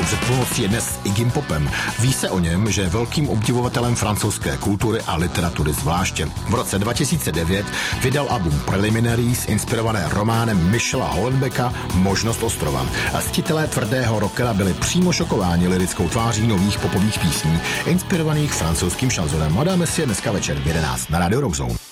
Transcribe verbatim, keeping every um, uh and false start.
krátkou před půlnocí je dnes Iggy Popem. Ví se o něm, že je velkým obdivovatelem francouzské kultury a literatury zvláště. V roce dva tisíce devět vydal album Preliminaries, inspirované románem Michela Houellebecqa Možnost ostrova. A ctitelé tvrdého rockera byli přímo šokováni lirickou tváří nových popových písní, inspirovaných francouzským šanzonem. A dáme si je dneska večer v jedenáct na Radio Rock Zone.